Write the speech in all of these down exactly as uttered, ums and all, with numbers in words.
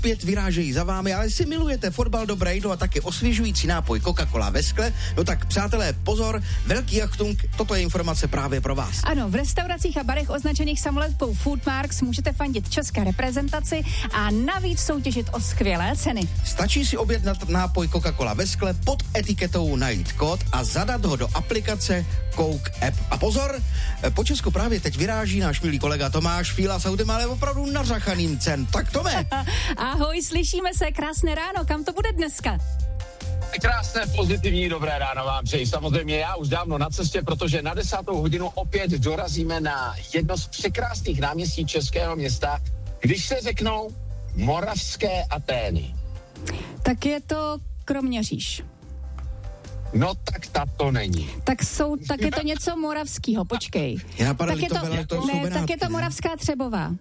opět vyrážejí za vámi, ale jestli milujete fotbal, dobré jídlo a taky osvěžující nápoj Coca-Cola ve skle, no tak přátelé, pozor, velký achtung, toto je informace právě pro vás. Ano, v restauracích a barech označených samolepkou Foodmarks můžete fandit české reprezentaci a navíc soutěžit o skvělé ceny. Stačí si objednat nápoj Coca-Cola ve skle, pod etiketou najít kód a zadat ho do aplikace Coke App. A pozor, po Česku právě teď vyráží náš milý kolega Tomáš Fíla s autem, ale opravdu nařachaným cen. Tak Tome. Ahoj, slyšíme se, krásné ráno, kam to bude dneska? Krásné, pozitivní, dobré ráno vám přeji. Samozřejmě já už dávno na cestě, protože na desátou hodinu opět dorazíme na jedno z překrásných náměstí českého města, když se řeknou Moravské Atény. Tak je to Kroměříž. No tak ta to není. Tak jsou, tak je to něco moravského, počkej. Já napadali, tak je to, to, bylo, to ne, Benátky, tak je to ne? Moravská Třebová.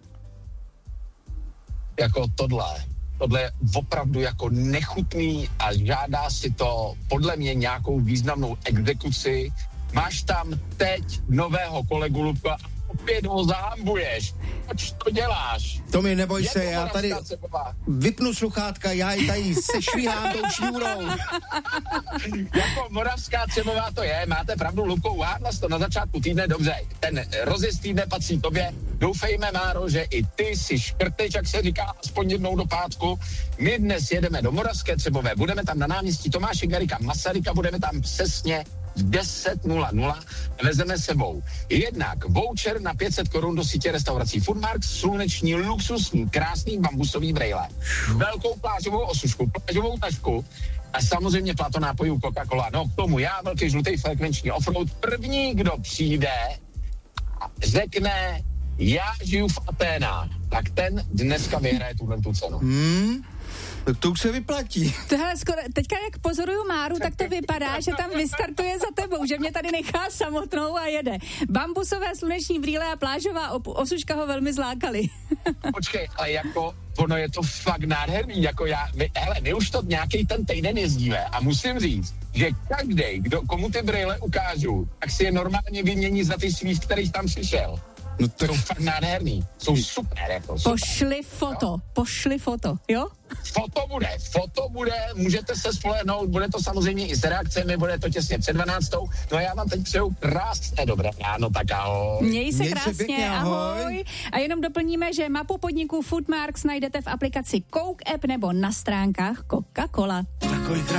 Jako tohle. Tohle je opravdu jako nechutný a žádá si to podle mě nějakou významnou exekuci. Máš tam teď nového kolegu Lubka a opět ho zahambuješ. Proč to děláš? Tomi, neboj Je se, to já tady Moravská Třebová. vypnu sluchátka, já ji tady sešvíhám tou šňůrou. Jako Moravská Třebová to je, máte pravdu, Lubko, uhádla jsi to na začátku týdne, dobře, ten rozjezd týdne patří tobě, doufejme, Máro, že i ty si škrteš, jak se říká, aspoň jednou do pátku. My dnes jedeme do Moravské Třebové, budeme tam na náměstí Tomáše Garrigua Masaryka, budeme tam přesně v deset nula nula, vezeme sebou jednak voucher na pět set korun do sítě restaurací Foodmarks, sluneční, luxusní, krásný bambusový brejle, velkou plážovou osušku, plážovou tašku a samozřejmě plato nápojů Coca-Cola. No k tomu já, velký žlutý frekvenční offroad, první, kdo přijde a řekne, já žiju v Aténách, tak ten dneska vyhraje tuhle tu cenu. Hmm, tak to už se vyplatí. Tohle skoro, teďka jak pozoruju Máru, tak to vypadá, že tam vystartuje za tebou, že mě tady nechá samotnou a jede. Bambusové sluneční brýle a plážová op- osuška ho velmi zlákaly. Počkej, ale jako ono je to fakt nádherný, jako já, my, hele, my už to nějaký ten týden jezdíme a musím říct, že každý, kdo, komu ty brýle ukážu, tak si je normálně vymění za ty svých, kterých tam přišel. No tak... Jsou fakt nádherný, jsou super, jako super. Pošli foto, jo? pošli foto, jo? Foto bude, foto bude, můžete se spolehnout, bude to samozřejmě i s reakcemi, bude to těsně před dvanáctou. No a já vám teď přeju krásné dobré ráno, tak ahoj. Měj se Měj se krásně, pěkně, ahoj. ahoj. A jenom doplníme, že mapu podniků Foodmarks najdete v aplikaci Coke App nebo na stránkách Coca-Cola. Takový